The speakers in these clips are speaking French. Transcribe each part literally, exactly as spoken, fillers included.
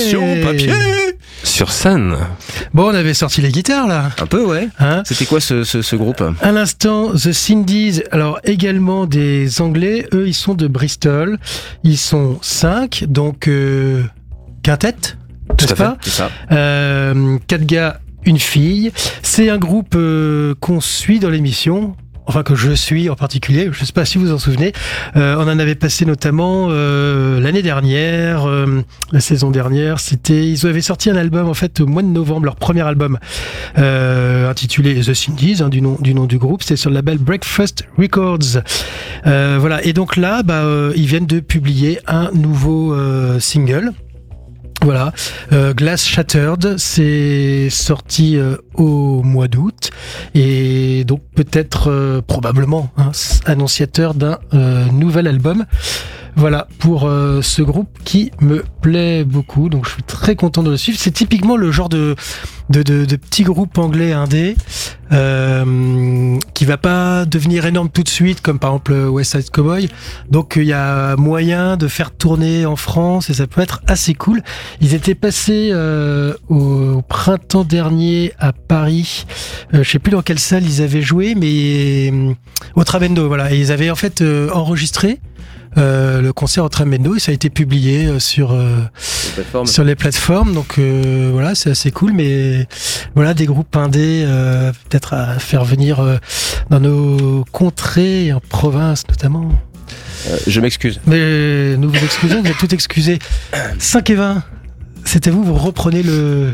Version papier sur Sun. Bon, on avait sorti les guitares là. Un peu, ouais. Hein, C'était quoi ce, ce, ce groupe ? à l'instant, The Cindies, alors également des Anglais, eux ils sont de Bristol, ils sont cinq, donc euh, quintette, Tout n'est-ce à fait. pas ? C'est ça. Euh, Quatre gars, une fille. C'est un groupe euh, qu'on suit dans l'émission. Enfin, que je suis en particulier, je ne sais pas si vous vous en souvenez. Euh, on en avait passé notamment euh, l'année dernière, euh, la saison dernière. C'était, ils avaient sorti un album en fait au mois de novembre, leur premier album euh, intitulé The Cindies, hein, du nom du nom du groupe. C'était sur le label Breakfast Records. Euh, voilà. Et donc là, bah, euh, ils viennent de publier un nouveau euh, single. Voilà, euh, Glass Shattered, c'est sorti euh, au mois d'août et donc peut-être euh, probablement hein, annonciateur d'un euh, nouvel album. Voilà pour euh, ce groupe qui me plaît beaucoup, donc je suis très content de le suivre. C'est typiquement le genre de de, de, de petit groupe anglais indé euh, qui va pas devenir énorme tout de suite, comme par exemple West Side Cowboy. Donc il y a moyen de faire tourner en France et ça peut être assez cool. Ils étaient passés euh, au, au printemps dernier à Paris. Euh, je sais plus dans quelle salle ils avaient joué, mais euh, au Trabendo, voilà. Et ils avaient en fait euh, enregistré Euh, le concert au Tremendo et ça a été publié euh, sur euh, Les sur les plateformes, donc euh, voilà, c'est assez cool. Mais voilà, des groupes indés euh, peut-être à faire venir euh, dans nos contrées et en province notamment. Euh, je m'excuse. Mais nous vous excusons, vous êtes tout excusés. cinq et vingt, c'était vous, vous reprenez le,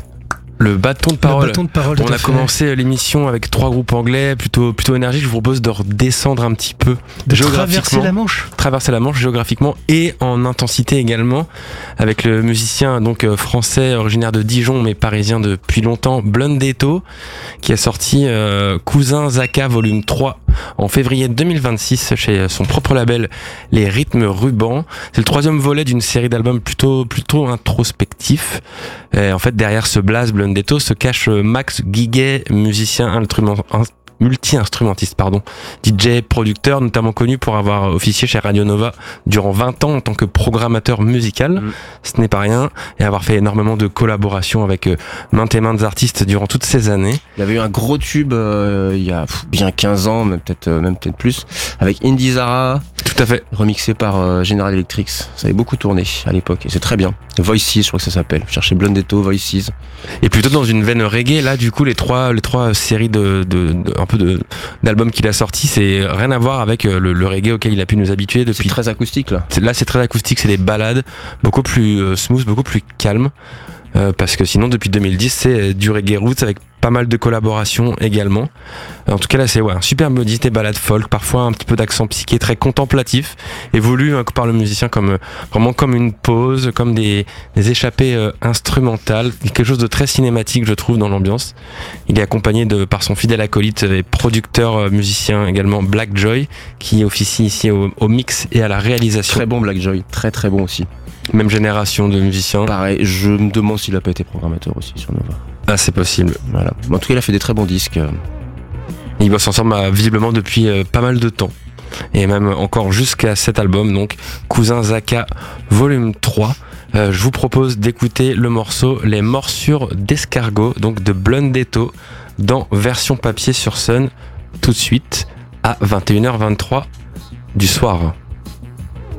Le bâton de parole. le bâton de parole. On tout à a fait. commencé l'émission avec trois groupes anglais plutôt plutôt énergiques. Je vous propose de redescendre un petit peu de traverser géographiquement, la Manche. traverser la Manche géographiquement et en intensité également, avec le musicien donc euh, français originaire de Dijon mais parisien depuis longtemps, Blundetto, qui a sorti euh, Cousin Zaka volume trois en février deux mille vingt-six chez son propre label Les Rythmes Rubans. C'est le troisième volet d'une série d'albums plutôt plutôt introspectifs. Et en fait, derrière ce blaze Blundetto se cache Max Guiguet, musicien instrument, multi-instrumentiste, pardon, D J, producteur, notamment connu pour avoir officié chez Radio Nova durant vingt ans en tant que programmateur musical. Mmh. Ce n'est pas rien, et avoir fait énormément de collaborations avec euh, maintes et maintes artistes durant toutes ces années. Il avait eu un gros tube euh, il y a pff, bien quinze ans, même peut-être euh, même peut-être plus, avec Indy Zara. Tout à fait. Remixé par euh, General Electric. Ça avait beaucoup tourné à l'époque et c'est très bien. Voices, je crois que ça s'appelle. Cherchez Blundetto, Voices. Et plutôt dans une veine reggae, là, du coup, les trois, les trois séries de, de, de un peu de, d'albums qu'il a sortis, c'est rien à voir avec le, le reggae auquel il a pu nous habituer depuis. C'est très acoustique, là. Là, c'est très acoustique, c'est des ballades, beaucoup plus euh, smooth, beaucoup plus calme. Euh, parce que sinon, depuis deux mille dix, c'est du reggae roots avec pas mal de collaborations également. En tout cas, là, c'est ouais, un super mélodie, des ballades folk, parfois un petit peu d'accent psyché, très contemplatif, et voulu hein, par le musicien comme euh, vraiment comme une pause, comme des, des échappées euh, instrumentales, quelque chose de très cinématique, je trouve, dans l'ambiance. Il est accompagné de par son fidèle acolyte et producteur euh, musicien également Black Joy, qui officie ici au, au mix et à la réalisation. Très bon Black Joy, très très bon aussi. Même génération de musiciens. Pareil, je me demande s'il a pas été programmateur aussi sur Nova. Ah, c'est possible. Voilà. En tout cas, il a fait des très bons disques. Ils bossent ensemble bah, visiblement depuis euh, pas mal de temps. Et même encore jusqu'à cet album, donc Cousin Zaka volume trois. Euh, je vous propose d'écouter le morceau Les Morsures d'Escargot, donc de Blundetto, dans version papier sur Sun, tout de suite à vingt et une heures vingt-trois du soir.